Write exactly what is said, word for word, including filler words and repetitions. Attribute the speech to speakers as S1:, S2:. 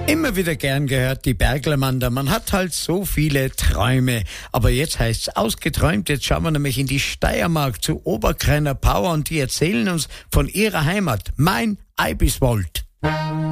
S1: Immer wieder gern gehört, die Berglermander. Man hat halt so viele Träume. Aber jetzt heißt's ausgeträumt. Jetzt schauen wir nämlich in die Steiermark zu Oberkreiner Power und die erzählen uns von ihrer Heimat, Main Eibiswald.